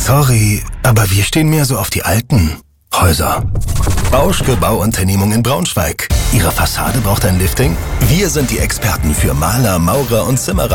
Sorry, aber wir stehen mehr so auf die alten Häuser. Bauschke Bauunternehmung in Braunschweig. Ihre Fassade braucht ein Lifting? Wir sind die Experten für Maler, Maurer und Zimmerer.